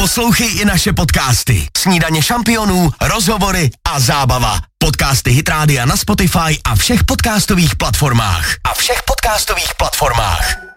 Poslouchej i naše podcasty. Snídaně šampionů, rozhovory a zábava. Podcasty Hit Rádia na Spotify a všech podcastových platformách.